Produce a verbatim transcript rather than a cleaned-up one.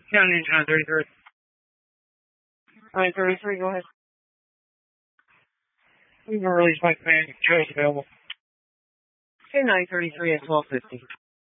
County engine nine thirty-three. nine thirty-three, go ahead. We've been released by command. Joe's available. Okay, nine thirty-three at twelve fifty.